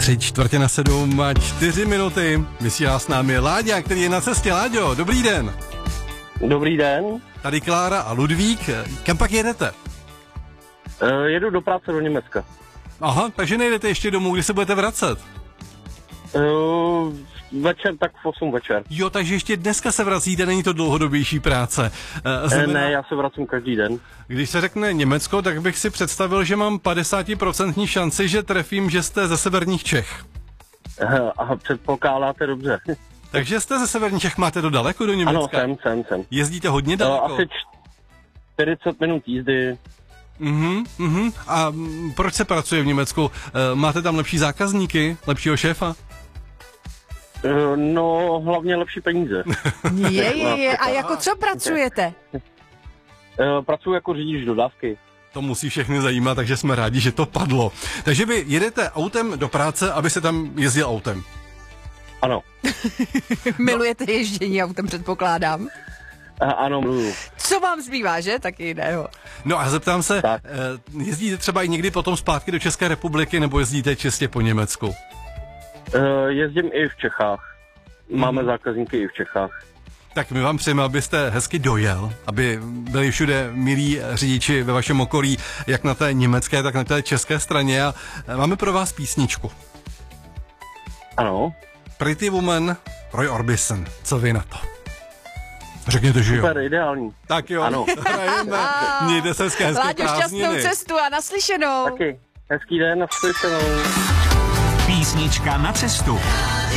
6:45 a 4 minuty. Vysílá s námi Láďa, který je na cestě. Láďo, dobrý den. Dobrý den. Tady Klára a Ludvík. Kam pak jedete? Jedu do práce do Německa. Aha, takže nejdete ještě domů, kdy se budete vracet? Večer, tak v 8 večer. Jo, takže ještě dneska se vracíte, není to dlouhodobější práce. Ne, já se vracím každý den. Když se řekne Německo, tak bych si představil, že mám 50% šanci, že trefím, že jste ze severních Čech. A předpokládáte dobře. Takže jste ze severních Čech, máte to daleko do Německa? Ano, jsem. Jezdíte hodně daleko? Asi 40 minut jízdy. A proč se pracuje v Německu? Máte tam lepší zákazníky, lepšího šéfa? No, hlavně lepší peníze. Je. A jako co pracujete? Pracuji jako řidič dodávky. To musí všechny zajímat, takže jsme rádi, že to padlo. Takže vy jedete autem do práce, aby se tam jezdil autem? Ano. Milujete ježdění autem, předpokládám. Ano, miluju. Co vám zbývá, že? Taky jiného. No a zeptám se, jezdíte třeba i někdy potom zpátky do České republiky, nebo jezdíte čistě po Německu? Jezdím i v Čechách. Máme zákazníky i v Čechách. Tak my vám přejeme, abyste hezky dojel, aby byli všude milí řidiči ve vašem okolí, jak na té německé, tak na té české straně. A máme pro vás písničku. Ano. Pretty Woman, Roy Orbison. Co vy na to? Řekněte, že jo. Super, ideální. Tak jo, ano. Hrajeme. Mějte se hezké Láďo, prázdniny. šťastnou cestu a naslyšenou. Taky. Hezký den, naslyšenou. Písnička na cestu.